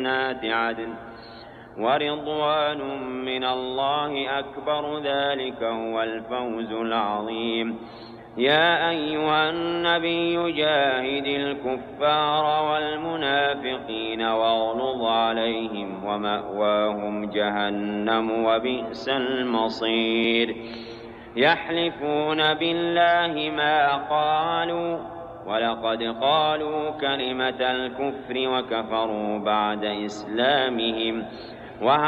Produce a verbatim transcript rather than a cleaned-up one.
جنات عدن ورضوان من الله أكبر، ذلك هو الفوز العظيم. يا أيها النبي جاهد الكفار والمنافقين واغلظ عليهم ومأواهم جهنم وبئس المصير. يحلفون بالله ما قالوا ولقد قالوا كلمة الكفر وكفروا بعد إسلامهم